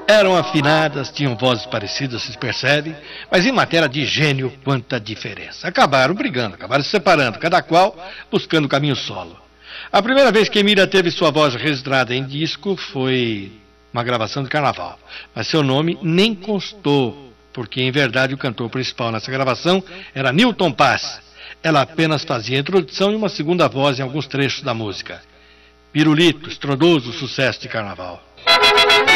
Eram afinadas, tinham vozes parecidas, se percebe, mas em matéria de gênio, quanta diferença. Acabaram brigando, acabaram se separando, cada qual buscando o caminho solo. A primeira vez que Emília teve sua voz registrada em disco foi uma gravação de carnaval, mas seu nome nem constou, porque em verdade o cantor principal nessa gravação era Newton Paz. Ela apenas fazia a introdução e uma segunda voz em alguns trechos da música. Pirulito, estrondoso sucesso de carnaval.